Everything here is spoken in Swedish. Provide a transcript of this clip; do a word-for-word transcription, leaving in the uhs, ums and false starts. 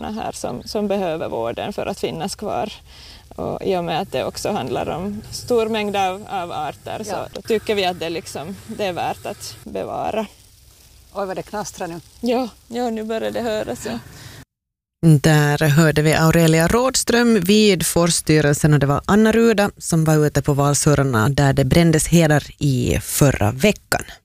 sådana här som, som behöver vården för att finnas kvar. Och i och med att det också handlar om stor mängd av, av arter, ja. Så då tycker vi att det, liksom, det är värt att bevara. Oj, vad det knastrar nu. Ja, ja, nu börjar det höras. Ja. Där hörde vi Aurelia Rådström vid Forststyrelsen, och det var Anna Ruda som var ute på Valsurarna där det brändes hedar i förra veckan.